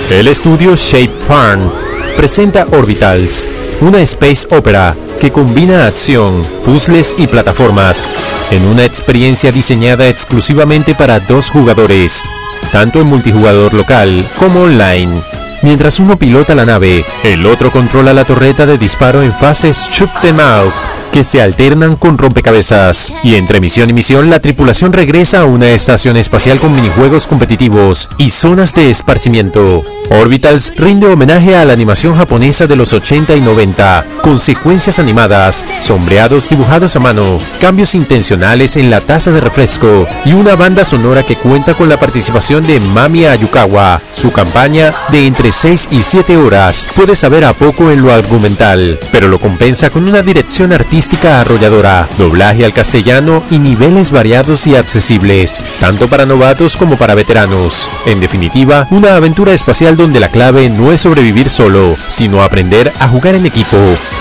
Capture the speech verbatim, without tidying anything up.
El estudio Shape Farm presenta Orbitals, una space opera que combina acción, puzzles y plataformas en una experiencia diseñada exclusivamente para dos jugadores, tanto en multijugador local como online. Mientras uno pilota la nave, el otro controla la torreta de disparo en fases Shoot 'em Out, que se alternan con rompecabezas, y entre misión y misión la tripulación regresa a una estación espacial con minijuegos competitivos y zonas de esparcimiento. Orbitals rinde homenaje a la animación japonesa de los ochenta y noventa, con secuencias animadas, sombreados dibujados a mano, cambios intencionales en la taza de refresco y una banda sonora que cuenta con la participación de Mami Ayukawa. Su campaña, de entre seis y siete horas, puede saber a poco en lo argumental, pero lo compensa con una dirección artística arrolladora, doblaje al castellano y niveles variados y accesibles, tanto para novatos como para veteranos. En definitiva, una aventura espacial donde la clave no es sobrevivir solo, sino aprender a jugar en equipo.